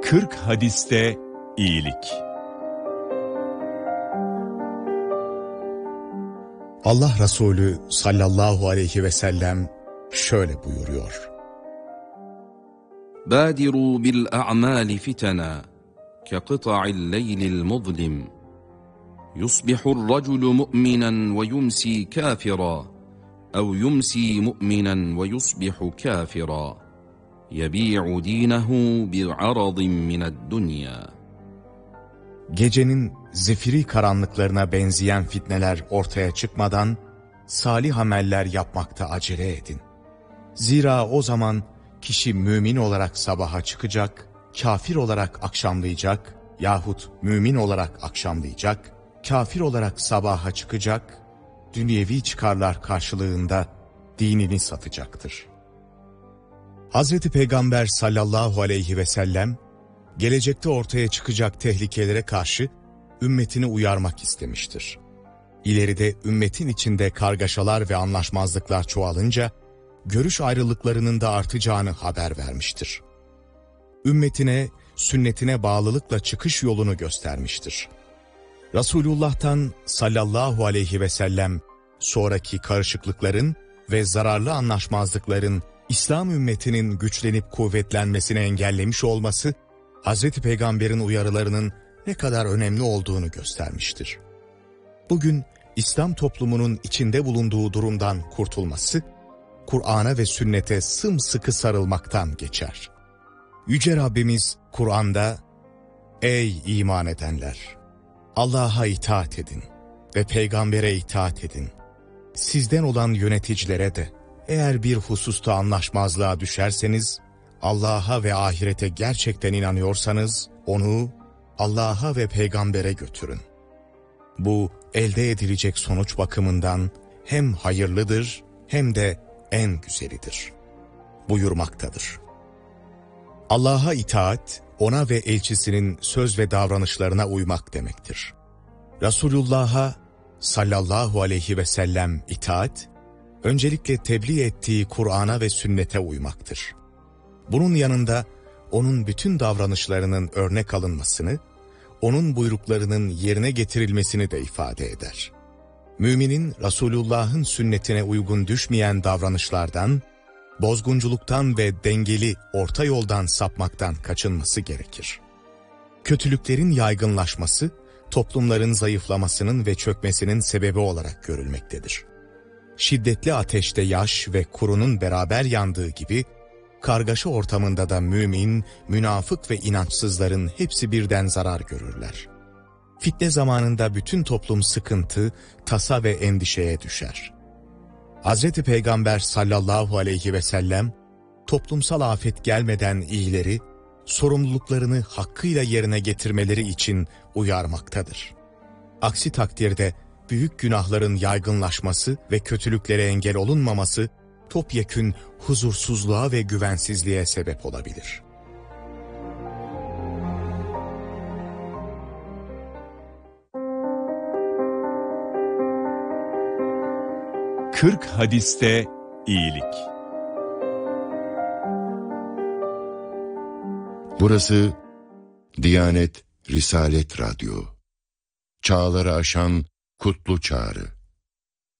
40 hadiste iyilik. Allah Resulü sallallahu aleyhi ve sellem şöyle buyuruyor. بادروا بالأعمال فتنا كقطع الليل المظلم يصبح الرجل مؤمنا ويمسي كافرا أو يمسي مؤمنا ويصبح كافرا يبيع دينه بعرض من الدنيا. Gecenin zifiri karanlıklarına benzeyen fitneler ortaya çıkmadan salih ameller yapmakta acele edin. Zira o zaman kişi mümin olarak sabaha çıkacak, kafir olarak akşamlayacak yahut mümin olarak akşamlayacak, kafir olarak sabaha çıkacak, dünyevi çıkarlar karşılığında dinini satacaktır. Hazreti Peygamber sallallahu aleyhi ve sellem, gelecekte ortaya çıkacak tehlikelere karşı ümmetini uyarmak istemiştir. İleride ümmetin içinde kargaşalar ve anlaşmazlıklar çoğalınca, görüş ayrılıklarının da artacağını haber vermiştir. Ümmetine, sünnetine bağlılıkla çıkış yolunu göstermiştir. Resulullah'tan sallallahu aleyhi ve sellem, sonraki karışıklıkların ve zararlı anlaşmazlıkların İslam ümmetinin güçlenip kuvvetlenmesini engellemiş olması, Hazreti Peygamber'in uyarılarının ne kadar önemli olduğunu göstermiştir. Bugün İslam toplumunun içinde bulunduğu durumdan kurtulması, Kur'an'a ve sünnete sımsıkı sarılmaktan geçer. Yüce Rabbimiz Kur'an'da, "Ey iman edenler! Allah'a itaat edin ve peygambere itaat edin. Sizden olan yöneticilere de, eğer bir hususta anlaşmazlığa düşerseniz, Allah'a ve ahirete gerçekten inanıyorsanız, onu Allah'a ve peygambere götürün. Bu elde edilecek sonuç bakımından hem hayırlıdır hem de en güzelidir" buyurmaktadır. Allah'a itaat, ona ve elçisinin söz ve davranışlarına uymak demektir. Resulullah'a sallallahu aleyhi ve sellem itaat, öncelikle tebliğ ettiği Kur'an'a ve sünnete uymaktır. Bunun yanında onun bütün davranışlarının örnek alınmasını, onun buyruklarının yerine getirilmesini de ifade eder. Müminin Resulullah'ın sünnetine uygun düşmeyen davranışlardan, bozgunculuktan ve dengeli orta yoldan sapmaktan kaçınması gerekir. Kötülüklerin yaygınlaşması, toplumların zayıflamasının ve çökmesinin sebebi olarak görülmektedir. Şiddetli ateşte yaş ve kurunun beraber yandığı gibi, kargaşa ortamında da mümin, münafık ve inançsızların hepsi birden zarar görürler. Fitne zamanında bütün toplum sıkıntı, tasa ve endişeye düşer. Hazreti Peygamber sallallahu aleyhi ve sellem, toplumsal afet gelmeden iyileri, sorumluluklarını hakkıyla yerine getirmeleri için uyarmaktadır. Aksi takdirde büyük günahların yaygınlaşması ve kötülüklere engel olunmaması, topyekün huzursuzluğa ve güvensizliğe sebep olabilir. Kırk hadiste iyilik. Burası Diyanet Risalet Radyo. Çağları aşan kutlu çağrı.